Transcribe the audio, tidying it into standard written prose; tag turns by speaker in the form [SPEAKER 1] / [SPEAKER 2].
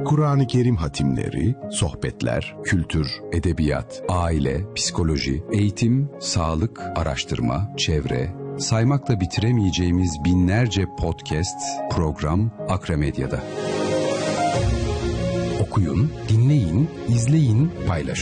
[SPEAKER 1] Kur'an-ı Kerim hatimleri, sohbetler, kültür, edebiyat, aile, psikoloji, eğitim, sağlık, araştırma, çevre, saymakla bitiremeyeceğimiz binlerce podcast, program Akramedya'da. Okuyun, dinleyin, izleyin, paylaşın.